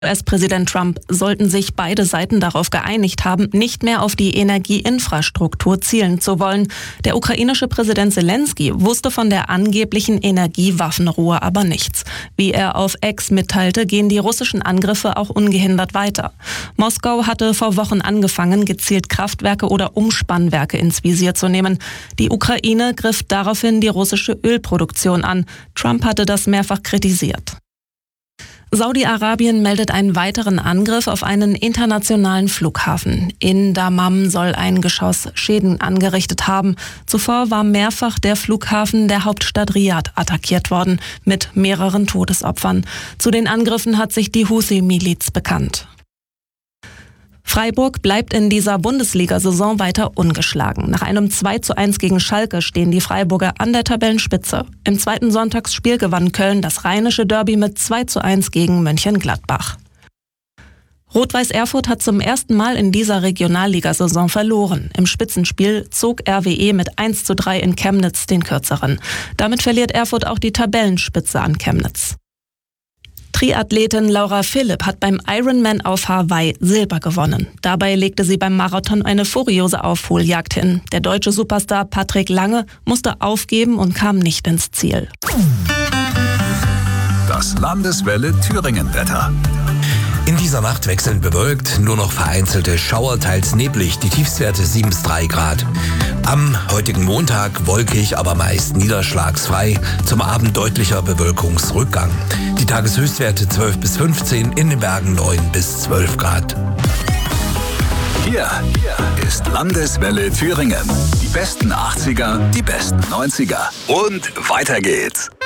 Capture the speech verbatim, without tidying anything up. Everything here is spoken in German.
U S-Präsident Trump sollten sich beide Seiten darauf geeinigt haben, nicht mehr auf die Energieinfrastruktur zielen zu wollen. Der ukrainische Präsident Zelensky wusste von der angeblichen Energiewaffenruhe aber nichts. Wie er auf X mitteilte, gehen die russischen Angriffe auch ungehindert weiter. Moskau hatte vor Wochen angefangen, gezielt Kraftwerke oder Umspannwerke ins Visier zu nehmen. Die Ukraine griff daraufhin die russische Ölproduktion an. Trump hatte das mehrfach kritisiert. Saudi-Arabien meldet einen weiteren Angriff auf einen internationalen Flughafen. In Dammam soll ein Geschoss Schäden angerichtet haben. Zuvor war mehrfach der Flughafen der Hauptstadt Riad attackiert worden, mit mehreren Todesopfern. Zu den Angriffen hat sich die Houthi-Miliz bekannt. Freiburg bleibt in dieser Bundesliga-Saison weiter ungeschlagen. Nach einem zwei zu eins gegen Schalke stehen die Freiburger an der Tabellenspitze. Im zweiten Sonntagsspiel gewann Köln das rheinische Derby mit zwei zu eins gegen Mönchengladbach. Rot-Weiß Erfurt hat zum ersten Mal in dieser Regionalligasaison verloren. Im Spitzenspiel zog R W E mit eins zu drei in Chemnitz den Kürzeren. Damit verliert Erfurt auch die Tabellenspitze an Chemnitz. Triathletin Laura Philipp hat beim Ironman auf Hawaii Silber gewonnen. Dabei legte sie beim Marathon eine furiose Aufholjagd hin. Der deutsche Superstar Patrick Lange musste aufgeben und kam nicht ins Ziel. Das Landeswelle Thüringen-Wetter. In dieser Nacht wechselnd bewölkt, nur noch vereinzelte Schauer, teils neblig, die Tiefstwerte sieben bis drei Grad. Am heutigen Montag wolkig, aber meist niederschlagsfrei, zum Abend deutlicher Bewölkungsrückgang. Die Tageshöchstwerte zwölf bis fünfzehn, in den Bergen neun bis zwölf Grad. Hier, hier ist Landeswelle Thüringen. Die besten achtziger, die besten neunziger und weiter geht's.